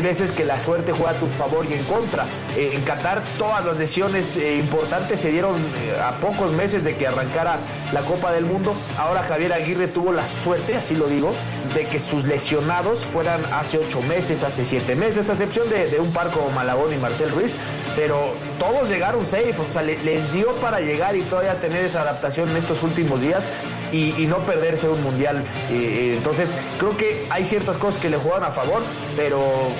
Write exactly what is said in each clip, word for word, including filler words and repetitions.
veces que la suerte juega a tu favor y en contra. Eh, en Qatar todas las lesiones eh, importantes se dieron eh, a pocos meses de que arrancara la Copa del Mundo. Ahora Javier Aguirre tuvo la suerte, así lo digo, de que sus lesionados fueran hace ocho meses, hace siete meses, a excepción de, de un par como Malagón y Marcel Ruiz, pero todos llegaron safe, o sea, le, les dio para llegar y todavía tener esa adaptación en estos últimos días y, y no perderse un mundial. Eh, entonces, creo que hay ciertas cosas que le juegan a favor, pero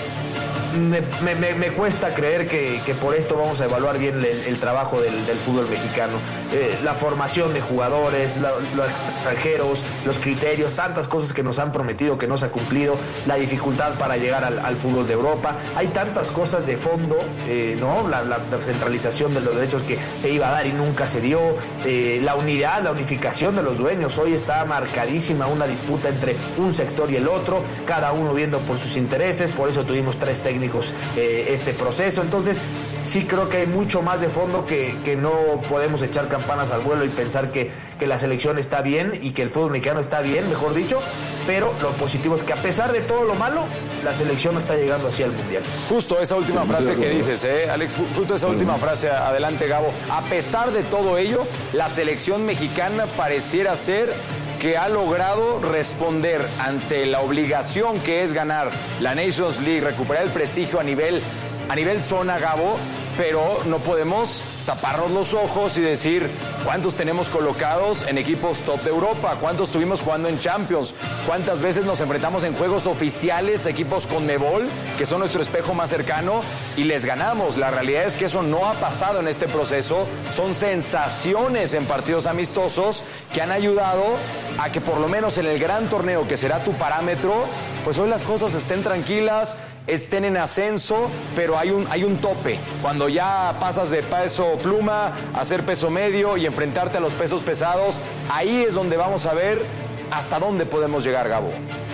me, me, me, me cuesta creer que, que por esto vamos a evaluar bien el, el trabajo del, del fútbol mexicano. Eh, la formación de jugadores, la, los extranjeros, los criterios, tantas cosas que nos han prometido que no se ha cumplido, la dificultad para llegar al, al fútbol de Europa. Hay tantas cosas de fondo, eh, ¿no? La, la, la centralización de los derechos que se iba a dar y nunca se dio, eh, la unidad, la unificación de los dueños. Hoy está marcadísima una disputa entre un sector y el otro, cada uno viendo por sus intereses, por eso tuvimos tres técnicos eh, este proceso. Entonces, sí creo que hay mucho más de fondo que, que no podemos echar campanas al vuelo y pensar que, que la selección está bien y que el fútbol mexicano está bien, mejor dicho, pero lo positivo es que a pesar de todo lo malo, la selección está llegando así al Mundial. Justo esa última frase que dices, ¿eh, Alex? Justo esa última frase, adelante Gabo. A pesar de todo ello, la selección mexicana pareciera ser que ha logrado responder ante la obligación que es ganar la Nations League, recuperar el prestigio a nivel A nivel zona, Gabo, pero no podemos taparnos los ojos y decir cuántos tenemos colocados en equipos top de Europa, cuántos tuvimos jugando en Champions, cuántas veces nos enfrentamos en juegos oficiales, equipos Conmebol, que son nuestro espejo más cercano, y les ganamos. La realidad es que eso no ha pasado en este proceso. Son sensaciones en partidos amistosos que han ayudado a que por lo menos en el gran torneo, que será tu parámetro, pues hoy las cosas estén tranquilas, estén en ascenso, pero hay un, hay un tope. Cuando ya pasas de peso pluma a ser peso medio y enfrentarte a los pesos pesados, ahí es donde vamos a ver hasta dónde podemos llegar, Gabo.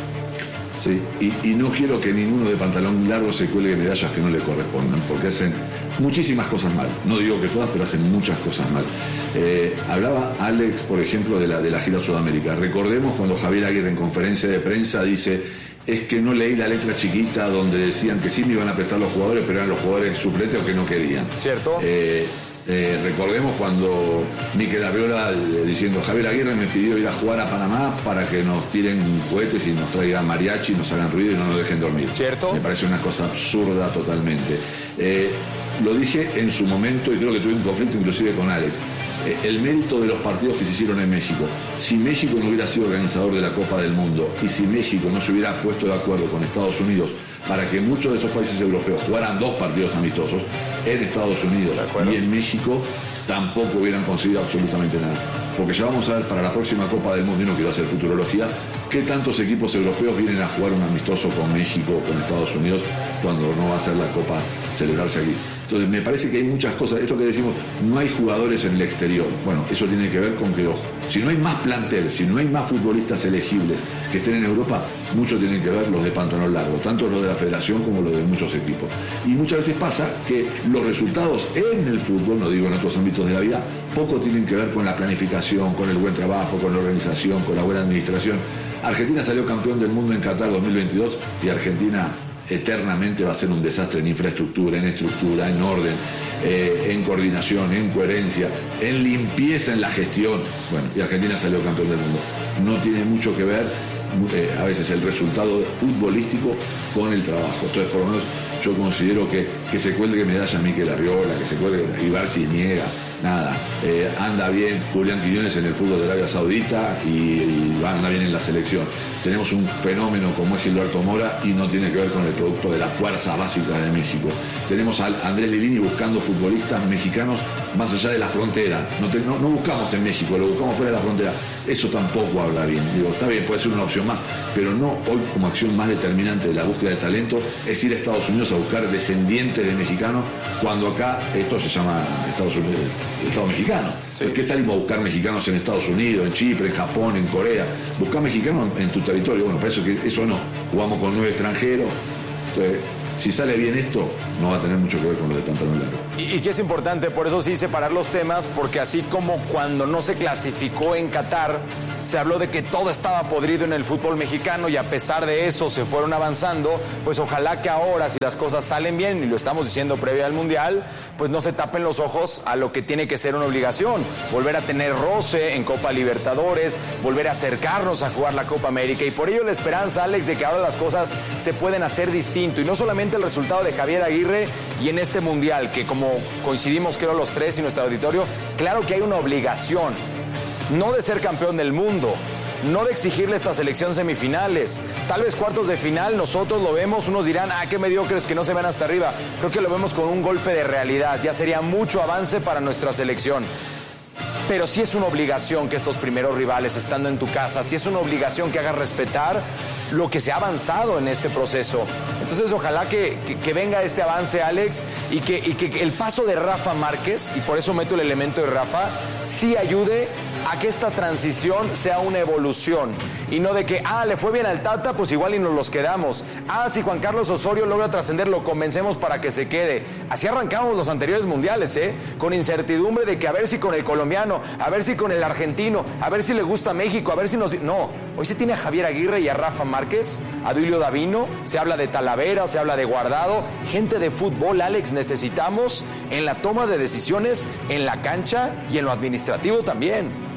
Sí, y, y no quiero que ninguno de pantalón largo se cuelgue medallas que no le correspondan, porque hacen muchísimas cosas mal. No digo que todas, pero hacen muchas cosas mal. Eh, hablaba Alex, por ejemplo, de la, de la gira Sudamérica. Recordemos cuando Javier Aguirre en conferencia de prensa dice: es que no leí la letra chiquita donde decían que sí me iban a prestar los jugadores, pero eran los jugadores suplentes o que no querían. ¿Cierto? Eh, eh, recordemos cuando Mikel Arriola eh, diciendo: Javier Aguirre me pidió ir a jugar a Panamá para que nos tiren cohetes y nos traigan mariachi, nos hagan ruido y no nos dejen dormir. ¿Cierto? Me parece una cosa absurda totalmente. Eh, lo dije en su momento y creo que tuve un conflicto inclusive con Alex. El mérito de los partidos que se hicieron en México. Si México no hubiera sido organizador de la Copa del Mundo y si México no se hubiera puesto de acuerdo con Estados Unidos para que muchos de esos países europeos jugaran dos partidos amistosos en Estados Unidos y en México, tampoco hubieran conseguido absolutamente nada. Porque ya vamos a ver para la próxima Copa del Mundo, y no quiero hacer futurología, qué tantos equipos europeos vienen a jugar un amistoso con México o con Estados Unidos cuando no va a ser la Copa celebrarse aquí. Entonces me parece que hay muchas cosas, esto que decimos, no hay jugadores en el exterior. Bueno, eso tiene que ver con que, ojo, si no hay más plantel, si no hay más futbolistas elegibles que estén en Europa, mucho tienen que ver los de pantalón largo, tanto los de la federación como los de muchos equipos. Y muchas veces pasa que los resultados en el fútbol, no digo en otros ámbitos de la vida, poco tienen que ver con la planificación, con el buen trabajo, con la organización, con la buena administración. Argentina salió campeón del mundo en Qatar dos mil veintidós y Argentina eternamente va a ser un desastre en infraestructura, en estructura, en orden, eh, en coordinación, en coherencia, en limpieza en la gestión. Bueno, y Argentina salió campeón del mundo. No tiene mucho que ver eh, a veces el resultado futbolístico con el trabajo. Entonces, por lo menos yo considero que, que se cuelgue medalla a Mikel Arriola, que se cuelgue Ibar Cisniega, nada, eh, anda bien Julián Quiñones en el fútbol de Arabia Saudita y, y anda bien en la selección. Tenemos un fenómeno como es Gilberto Mora y no tiene que ver con el producto de la fuerza básica de México. Tenemos a Andrés Lilini buscando futbolistas mexicanos más allá de la frontera. No, te, no, no buscamos en México, lo buscamos fuera de la frontera. Eso tampoco habla bien. Digo, está bien, puede ser una opción más, pero no hoy como acción más determinante de la búsqueda de talento es ir a Estados Unidos a buscar descendientes de mexicanos cuando acá esto se llama Estados Unidos, Estado mexicano. Sí. ¿Por qué salimos a buscar mexicanos en Estados Unidos, en Chipre, en Japón, en Corea? Buscar mexicanos en, en tu territorio. Bueno, para eso que eso no. Jugamos con nueve extranjeros. Entonces, si sale bien esto, no va a tener mucho que ver con lo de pantalón largo. Y, y que es importante, por eso sí, separar los temas, porque así como cuando no se clasificó en Qatar, se habló de que todo estaba podrido en el fútbol mexicano y a pesar de eso se fueron avanzando, pues ojalá que ahora, si las cosas salen bien, y lo estamos diciendo previo al Mundial, pues no se tapen los ojos a lo que tiene que ser una obligación, volver a tener roce en Copa Libertadores, volver a acercarnos a jugar la Copa América, y por ello la esperanza, Alex, de que ahora las cosas se pueden hacer distinto, y no solamente el resultado de Javier Aguirre y en este Mundial, que como coincidimos creo los tres y nuestro auditorio, claro que hay una obligación, no de ser campeón del mundo, no de exigirle a esta selección semifinales, tal vez cuartos de final, nosotros lo vemos, unos dirán, ah, qué mediocres que no se ven hasta arriba, creo que lo vemos con un golpe de realidad, ya sería mucho avance para nuestra selección. Pero sí es una obligación que estos primeros rivales, estando en tu casa, sí es una obligación que hagas respetar lo que se ha avanzado en este proceso. Entonces, ojalá que, que, que venga este avance, Alex, y que, y que el paso de Rafa Márquez, y por eso meto el elemento de Rafa, sí ayude a que esta transición sea una evolución y no de que, ah, le fue bien al Tata, pues igual y nos los quedamos. Ah, si Juan Carlos Osorio logra trascender, lo convencemos para que se quede. Así arrancamos los anteriores mundiales, ¿eh? Con incertidumbre de que a ver si con el colombiano, a ver si con el argentino, a ver si le gusta México, a ver si nos... No, hoy se tiene a Javier Aguirre y a Rafa Márquez, a Duilio Davino, se habla de Talavera, se habla de Guardado, gente de fútbol, Alex, necesitamos en la toma de decisiones, en la cancha y en lo administrativo también.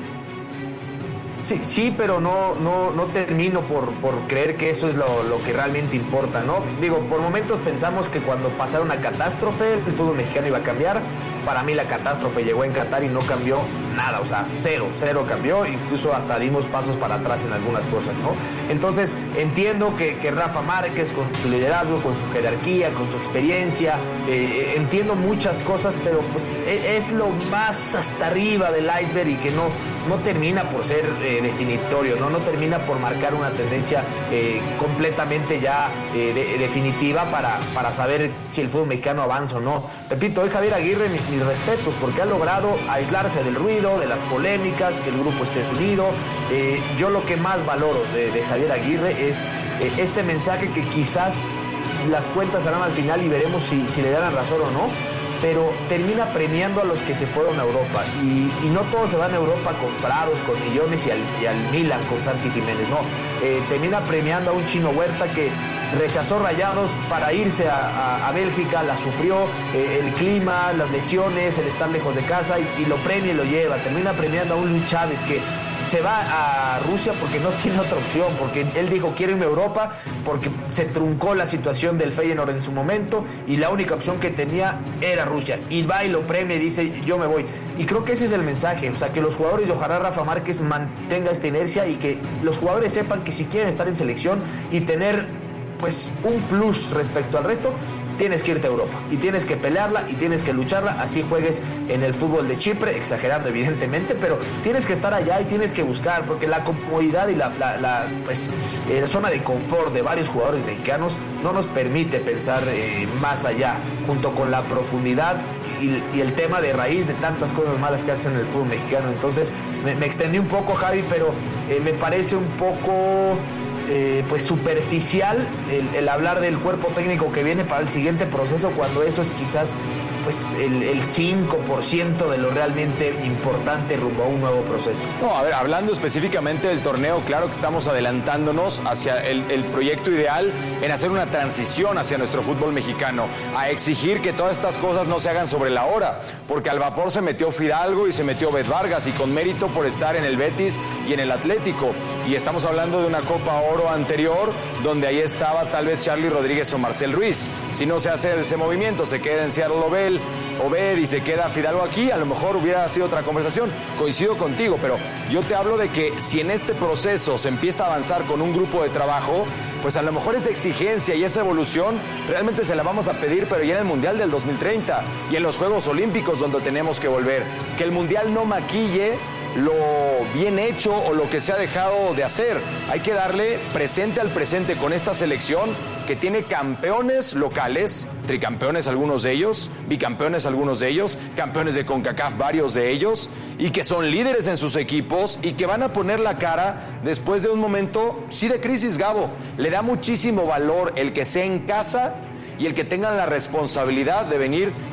Sí, sí, pero no, no, no termino por, por creer que eso es lo, lo que realmente importa, ¿no? Digo, por momentos pensamos que cuando pasara una catástrofe, el fútbol mexicano iba a cambiar. Para mí la catástrofe llegó en Qatar y no cambió nada, o sea, cero, cero cambió, incluso hasta dimos pasos para atrás en algunas cosas, ¿no? Entonces, entiendo que, que Rafa Márquez, con su liderazgo, con su jerarquía, con su experiencia, eh, entiendo muchas cosas, pero pues es, es lo más hasta arriba del iceberg y que no, no termina por ser eh, definitorio, ¿no? No termina por marcar una tendencia eh, completamente ya eh, de, definitiva para, para saber si el fútbol mexicano avanza o no. Repito, hoy Javier Aguirre, mis, mis respetos, porque ha logrado aislarse del ruido, de las polémicas, que el grupo esté unido. Eh, yo lo que más valoro de, de Javier Aguirre es eh, este mensaje que quizás las cuentas harán al final y veremos si, si le dan razón o no, pero termina premiando a los que se fueron a Europa y, y no todos se van a Europa comprados con millones y al, y al Milan con Santi Jiménez, no, eh, termina premiando a un Chino Huerta que rechazó Rayados para irse a, a, a Bélgica, la sufrió, eh, el clima, las lesiones, el estar lejos de casa y, y lo premia y lo lleva, termina premiando a un Luis Chávez que se va a Rusia porque no tiene otra opción, porque él dijo quiero irme a Europa porque se truncó la situación del Feyenoord en su momento y la única opción que tenía era Rusia, y va y lo premia y dice yo me voy, y creo que ese es el mensaje, o sea, que los jugadores, y ojalá Rafa Márquez mantenga esta inercia y que los jugadores sepan que si quieren estar en selección y tener pues un plus respecto al resto, tienes que irte a Europa y tienes que pelearla y tienes que lucharla, así juegues en el fútbol de Chipre, exagerando evidentemente, pero tienes que estar allá y tienes que buscar, porque la comodidad y la, la, la pues, eh, zona de confort de varios jugadores mexicanos no nos permite pensar eh, más allá, junto con la profundidad y, y el tema de raíz de tantas cosas malas que hacen en el fútbol mexicano. Entonces me, me extendí un poco, Javi, pero eh, me parece un poco... Eh, pues superficial el, el hablar del cuerpo técnico que viene para el siguiente proceso, cuando eso es quizás pues el, el cinco por ciento de lo realmente importante rumbo a un nuevo proceso. No, a ver, hablando específicamente del torneo, claro que estamos adelantándonos hacia el, el proyecto ideal en hacer una transición hacia nuestro fútbol mexicano, a exigir que todas estas cosas no se hagan sobre la hora, porque al vapor se metió Fidalgo y se metió Bet Vargas, y con mérito por estar en el Betis y en el Atlético, y estamos hablando de una Copa Oro anterior, donde ahí estaba tal vez Charly Rodríguez o Marcel Ruiz. Si no se hace ese movimiento, se queda en Seattle Obel, Obed y se queda Fidalgo aquí, a lo mejor hubiera sido otra conversación. Coincido contigo, pero yo te hablo de que si en este proceso se empieza a avanzar con un grupo de trabajo, pues a lo mejor esa exigencia y esa evolución realmente se la vamos a pedir, pero ya en el Mundial del dos mil treinta y en los Juegos Olímpicos, donde tenemos que volver. Que el Mundial no maquille lo bien hecho o lo que se ha dejado de hacer. Hay que darle presente al presente con esta selección que tiene campeones locales, tricampeones algunos de ellos, bicampeones algunos de ellos, campeones de CONCACAF varios de ellos, y que son líderes en sus equipos y que van a poner la cara después de un momento, sí, de crisis, Gabo. Le da muchísimo valor el que sea en casa y el que tengan la responsabilidad de venir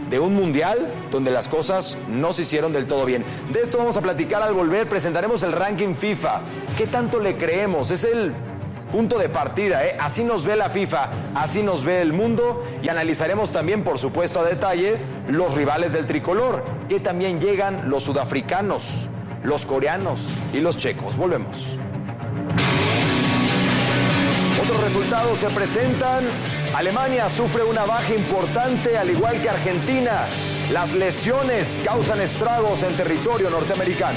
de un mundial donde las cosas no se hicieron del todo bien. De esto vamos a platicar al volver. Presentaremos el ranking FIFA. ¿Qué tanto le creemos? Es el punto de partida, ¿eh? Así nos ve la FIFA, así nos ve el mundo, y analizaremos también, por supuesto, a detalle los rivales del tricolor, que también llegan los sudafricanos, los coreanos y los checos. Volvemos. Otros resultados se presentan. Alemania sufre una baja importante, al igual que Argentina. Las lesiones causan estragos en territorio norteamericano.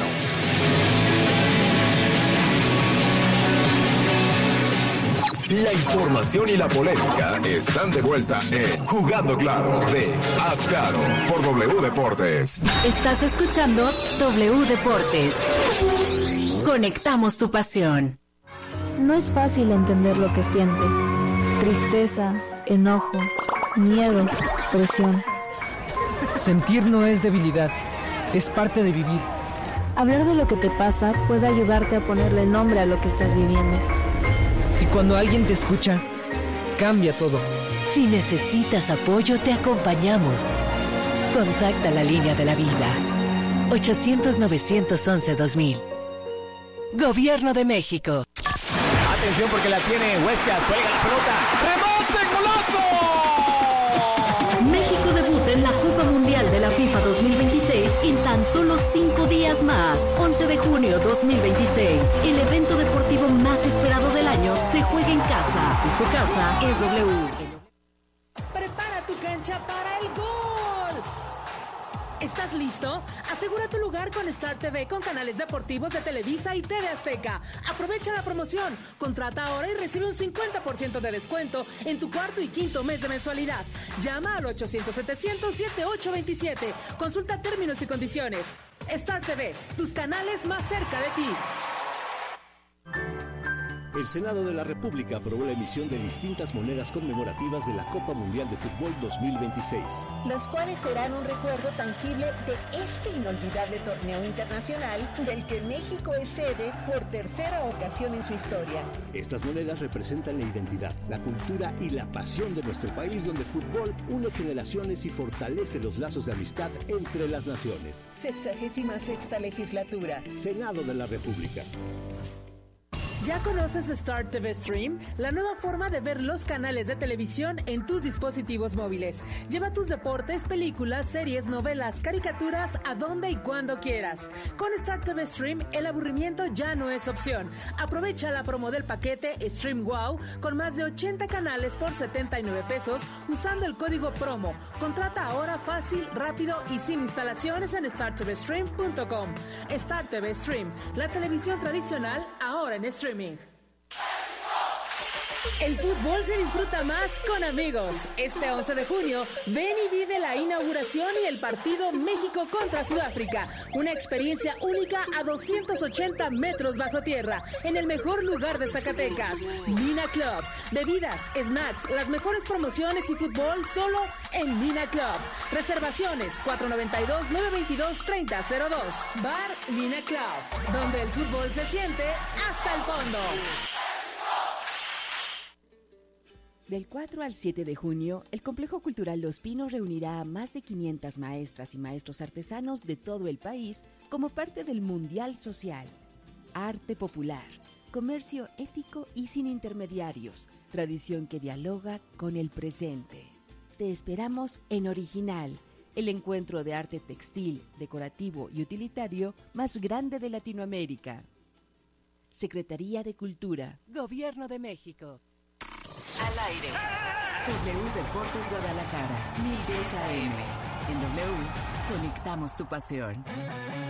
La información y la polémica están de vuelta en Jugando Claro de Haz Claro por W Deportes. Estás escuchando W Deportes. Conectamos tu pasión. No es fácil entender lo que sientes. Tristeza, enojo, miedo, presión. Sentir no es debilidad, es parte de vivir. Hablar de lo que te pasa puede ayudarte a ponerle nombre a lo que estás viviendo. Y cuando alguien te escucha, cambia todo. Si necesitas apoyo, te acompañamos. Contacta la línea de la vida. ochocientos, novecientos once, dos mil. Gobierno de México. Atención porque la tiene Huescas, cuelga la pelota. ¡Rebote, golazo! México debuta en la Copa Mundial de la FIFA dos mil veintiséis en tan solo cinco días más. once de junio dos mil veintiséis. El evento deportivo más esperado del año se juega en casa. Y su casa es W. Prepara tu cancha para el gol. ¿Estás listo? Asegura tu lugar con Star T V con canales deportivos de Televisa y T V Azteca. Aprovecha la promoción. Contrata ahora y recibe un cincuenta por ciento de descuento en tu cuarto y quinto mes de mensualidad. Llama al ochocientos, setecientos, setenta y ocho veintisiete. Consulta términos y condiciones. Star T V, tus canales más cerca de ti. El Senado de la República aprobó la emisión de distintas monedas conmemorativas de la Copa Mundial de Fútbol dos mil veintiséis. Las cuales serán un recuerdo tangible de este inolvidable torneo internacional del que México es sede por tercera ocasión en su historia. Estas monedas representan la identidad, la cultura y la pasión de nuestro país, donde el fútbol une generaciones y fortalece los lazos de amistad entre las naciones. Sexagésima sexta legislatura. Senado de la República. ¿Ya conoces Star T V Stream? La nueva forma de ver los canales de televisión en tus dispositivos móviles. Lleva tus deportes, películas, series, novelas, caricaturas a donde y cuando quieras. Con Star T V Stream, el aburrimiento ya no es opción. Aprovecha la promo del paquete Stream Wow con más de ochenta canales por setenta y nueve pesos usando el código promo. Contrata ahora fácil, rápido y sin instalaciones en star t v stream punto com. Star T V Stream, la televisión tradicional ahora en streaming. El fútbol se disfruta más con amigos. Este once de junio, ven y vive la inauguración y el partido México contra Sudáfrica. Una experiencia única a doscientos ochenta metros bajo tierra, en el mejor lugar de Zacatecas. Mina Club. Bebidas, snacks, las mejores promociones y fútbol solo en Mina Club. Reservaciones cuatro nueve dos, nueve veintidós, treinta cero dos. Bar Mina Club, donde el fútbol se siente hasta el fondo. Del cuatro al siete de junio, el Complejo Cultural Los Pinos reunirá a más de quinientas maestras y maestros artesanos de todo el país como parte del Mundial Social. Arte popular, comercio ético y sin intermediarios, tradición que dialoga con el presente. Te esperamos en Original, el encuentro de arte textil, decorativo y utilitario más grande de Latinoamérica. Secretaría de Cultura. Gobierno de México. Al aire. W Deportes Guadalajara, mil diez A M. En W, conectamos tu pasión.